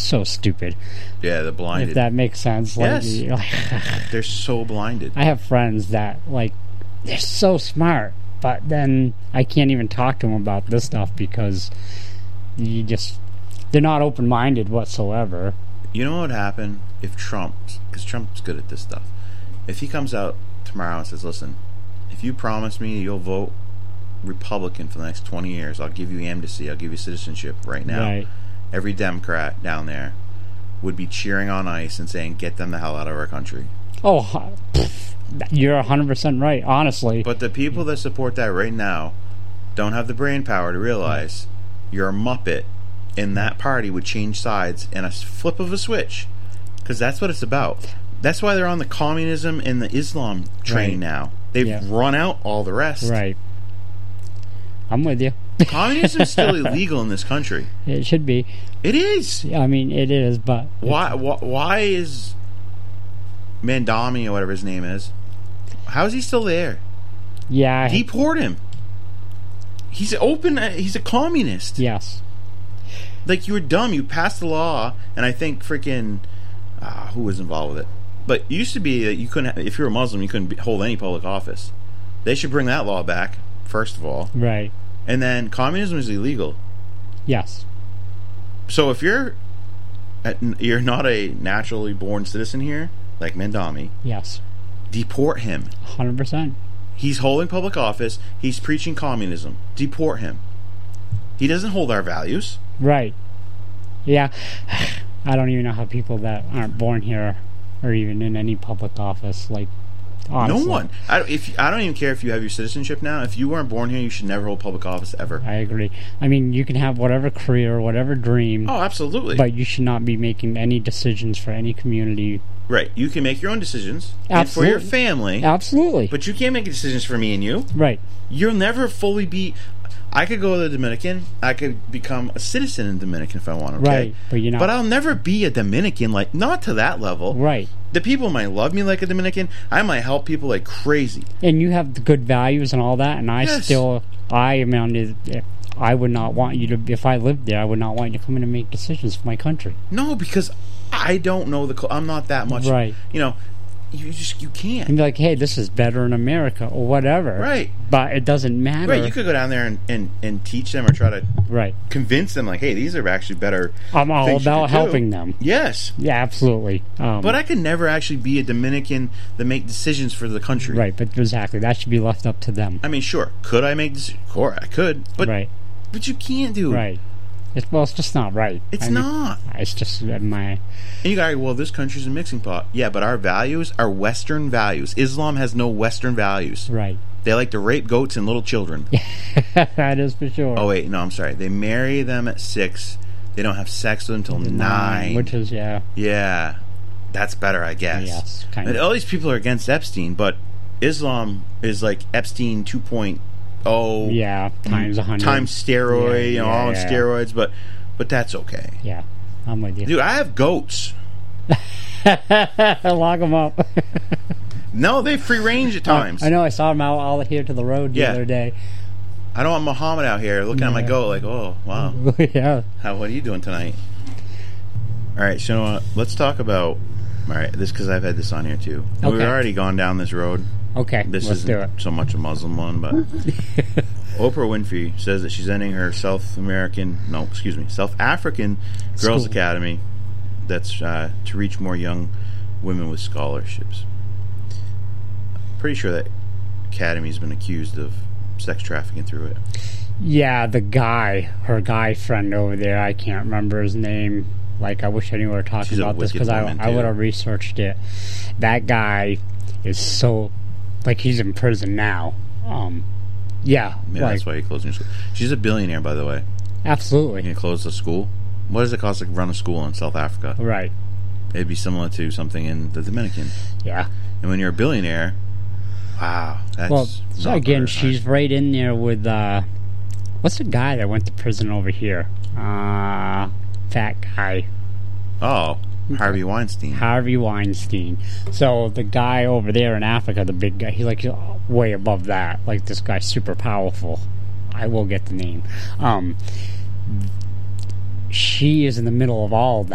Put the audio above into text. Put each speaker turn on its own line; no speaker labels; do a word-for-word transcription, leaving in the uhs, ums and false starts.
so stupid.
Yeah, they're blinded.
If that makes sense. Like,
Yes.
like,
They're so blinded.
I have friends that, like, they're so smart, but then I can't even talk to them about this stuff because you just, they're not open-minded whatsoever.
You know what would happen if Trump, because Trump's good at this stuff, if he comes out tomorrow and says, listen, if you promise me you'll vote Republican for the next twenty years, I'll give you amnesty, I'll give you citizenship right now.
Right.
Every Democrat down there would be cheering on ICE and saying, get them the hell out of our country.
Oh, pff, you're one hundred percent right, honestly.
But the people that support that right now don't have the brain power to realize you're a muppet, and that party would change sides in a flip of a switch, because that's what it's about. That's why they're on the communism and the Islam train
Right.
now. They've
Yeah.
run out all the rest.
Right. I'm with you.
Communism is still illegal in this country.
It should be.
It is.
I mean, it is, but...
Why? Why, why is Mandami or whatever his name is? How is he still there?
Yeah.
Deport him. He's open. He's a communist.
Yes.
Like, you were dumb. You passed the law, and I think freaking uh, who was involved with it? But it used to be that you couldn't, if you were a Muslim, you couldn't be, hold any public office. They should bring that law back first of all,
Right.
and then communism is illegal.
Yes.
So if you're you're not a naturally born citizen here, like Mandami,
Yes.
deport him.
one hundred percent.
He's holding public office. He's preaching communism. Deport him. He doesn't hold our values.
Right. Yeah. I don't even know how people that aren't born here are even in any public office, like, honestly.
No one. I, if I don't even care if you have your citizenship now. If you weren't born here, you should never hold public office ever.
I agree. I mean, you can have whatever career, whatever dream,
Oh, absolutely.
but you should not be making any decisions for any community.
Right. You can make your own decisions and for
Absolutely.
your family,
Absolutely.
but you can't make decisions for me and you.
Right.
You'll never fully be. I could go to the Dominican. I could become a citizen in Dominican if I want. Okay?
Right. But you're not.
But I'll never be a Dominican, like, not to that level.
Right.
The people might love me like a Dominican. I might help people like crazy.
And you have the good values and all that, and I
Yes.
still, I am under, I would not want you to, if I lived there, I would not want you to come in and make decisions for my country.
No, because I don't know the. cul- I'm not that much.
Right.
You know, you just you can't.
And be like, hey, this is better in America, or whatever.
Right.
But it doesn't matter.
Right. You could go down there and, and, and teach them or try to
Right.
convince them, like, hey, these are actually better.
I'm all
things you
about
could do.
helping them.
Yes.
Yeah, absolutely. Um,
But I could never actually be a Dominican that make decisions for the country.
Right, but exactly. That should be left up to them.
I mean, sure. Could I make decisions? Sure, I could. But
right.
but you can't do.
Right. It's, well, it's just not right.
It's
I mean,
not.
It's just uh, my...
And you go, well, this country's a mixing pot. Yeah, but our values are Western values. Islam has no Western values.
Right.
They like to rape goats and little children.
That is for sure.
Oh, wait. No, I'm sorry. They marry them at six. They don't have sex with them until nine.
Which is, yeah.
Yeah. That's better, I guess.
Yes, kind
And
of.
all these people are against Epstein, but Islam is like Epstein two point oh.
Yeah, times a hundred.
Times steroid,
Yeah,
you know,
yeah,
all on
yeah.
steroids, but but that's okay.
Yeah, I'm with you.
Dude, I have goats.
Lock them up.
No, they free range at times.
I know, I saw them out all here to the road the
Yeah.
other day.
I don't want Muhammad out here looking at my
Yeah.
goat like, oh, wow.
Yeah.
How, what are you doing tonight? All right, so you know what? Let's talk about, all right, this because I've had this on here too. We've
Okay.
already gone down this road.
Okay,
This
let's do it.
isn't so much a Muslim one, but Oprah Winfrey says that she's ending her South American, no, excuse me, South African Girls
School.
Academy. That's uh, to reach more young women with scholarships. Pretty sure that academy's been accused of sex trafficking through it.
Yeah, the guy, her guy friend over there, I can't remember his name. Like, I wish I knew we were talking
She's a
about this
wicked
because I,
woman,
I
too.
would have researched it. That guy is so, like, he's in prison now. Um, yeah,
Maybe
like,
that's why you're closing your school. She's a billionaire, by the way.
absolutely.
You're going to close the school? What does it cost to run a school in South Africa?
Right.
It'd be similar to something in the Dominican.
Yeah.
And when you're a billionaire, wow, that's
Well, so
not
again,
very
she's
high.
right in there with, uh, what's the guy that went to prison over here? Uh, fat guy.
Oh, Harvey Weinstein.
Harvey Weinstein. So the guy over there in Africa, the big guy, he's like way above that. Like, this guy's super powerful. I will get the name. Um, she is in the middle of all of that.